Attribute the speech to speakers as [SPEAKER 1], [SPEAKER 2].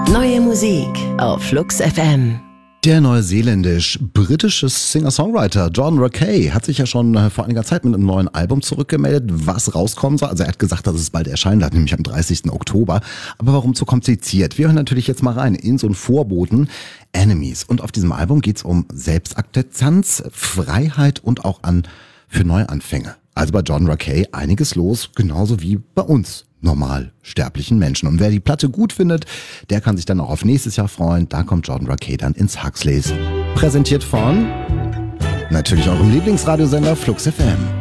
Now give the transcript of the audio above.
[SPEAKER 1] Neue Musik auf Flux FM.
[SPEAKER 2] Der neuseeländisch-britische Singer-Songwriter Jordan Rakei hat sich ja schon vor einiger Zeit mit einem neuen Album zurückgemeldet, was rauskommen soll. Also er hat gesagt, dass es bald erscheinen wird, nämlich am 30. Oktober. Aber warum so kompliziert? Wir hören natürlich jetzt mal rein in so einen Vorboten, Enemies. Und auf diesem Album geht's um Selbstakzeptanz, Freiheit und auch für Neuanfänge. Also bei Jordan Rakei einiges los, genauso wie bei uns normal sterblichen Menschen. Und wer die Platte gut findet, der kann sich dann auch auf nächstes Jahr freuen. Da kommt Jordan Rakei dann ins Huxleys. Präsentiert von natürlich eurem Lieblingsradiosender Flux FM.